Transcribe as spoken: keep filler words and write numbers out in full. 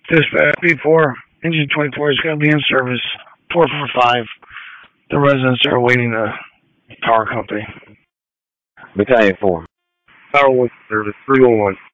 Dispatch B four, engine twenty-four is going to be in service. four four five. The residents are awaiting the power company. Battalion four. Power one service, three one one.